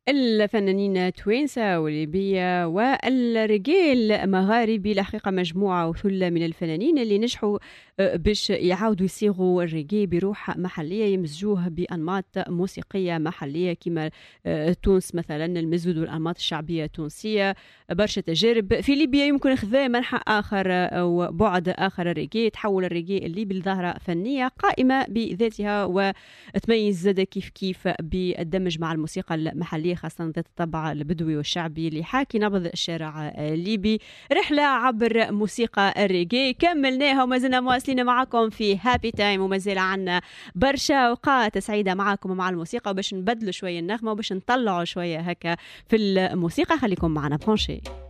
الفنانين التوانسة والليبية والرجال المغاربي الحقيقة مجموعة وثلة من الفنانين اللي نجحوا باش يعاودوا يصيغوا الريجي بروح محلية يمزجوه بأنماط موسيقية محلية كما تونس مثلا المزود والأنماط الشعبية التونسية. برشا تجارب في ليبيا يمكن خذا منحى آخر أو بعد آخر الريجي، تحول الريجي الليبي لظاهرة فنية قائمة بذاتها وتميز زاد كيف بالدمج مع الموسيقى المحلية خاصة ذات الطبع البدوي والشعبي اللي حاكي نبض الشارع الليبي. رحلة عبر موسيقى الريجي كملناها وما زلنا مواصلين معكم في هابي تايم، وما زال عنا برشا أوقات سعيدة معكم ومع الموسيقى وباش نبدلوا شوية النغمة وباش نطلعوا شوية هكا في الموسيقى. خليكم معنا برونشي.